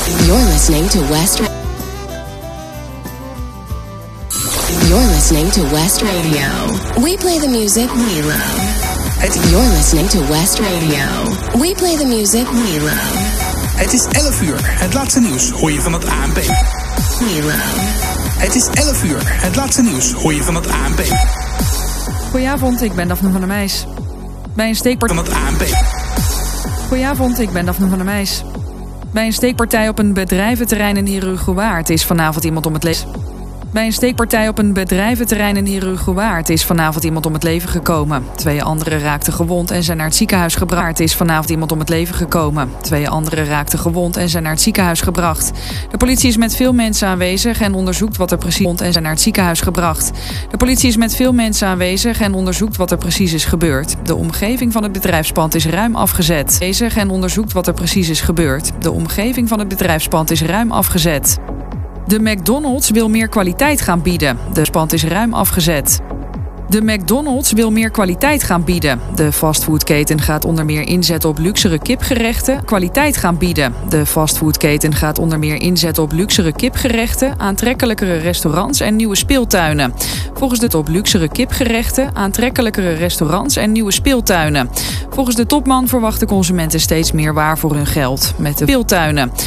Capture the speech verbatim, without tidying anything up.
You're listening to West. You're listening to West Radio. We play the music we love. You're listening to West Radio. We play the music we love. Het is elf uur. Het laatste nieuws hoor je van het A N P. We love. Het is elf uur. Het laatste nieuws hoor je van het A N P. Goedenavond, ik ben Daphne van der Meijs. Bij een steekpartij... Van het A N P. Goedenavond, ik ben Daphne van der Meijs. Bij een steekpartij op een bedrijventerrein in Herugewaard is vanavond iemand om het leven... Bij een steekpartij op een bedrijventerrein in Herugewaard is vanavond iemand om het leven gekomen. Twee anderen raakten gewond en zijn naar het ziekenhuis gebracht. Is vanavond iemand om het leven gekomen. Twee anderen raakten gewond en zijn naar het ziekenhuis gebracht. De politie is met veel mensen aanwezig en onderzoekt wat er precies is en zijn naar het ziekenhuis gebracht. De politie is met veel mensen aanwezig en onderzoekt wat er precies is gebeurd. De omgeving van het bedrijfspand is ruim afgezet. Aanwezig en onderzoekt wat er precies is gebeurd. De omgeving van het bedrijfspand is ruim afgezet. De McDonald's wil meer kwaliteit gaan bieden. De pand is ruim afgezet. De McDonald's wil meer kwaliteit gaan bieden. De fastfoodketen gaat onder meer inzetten op luxere kipgerechten. Kwaliteit gaan bieden. De fastfoodketen gaat onder meer inzetten op luxere kipgerechten, aantrekkelijkere restaurants en nieuwe speeltuinen. Volgens de top luxere kipgerechten, aantrekkelijkere restaurants en nieuwe speeltuinen. Volgens de topman verwachten consumenten steeds meer waar voor hun geld met de speeltuinen.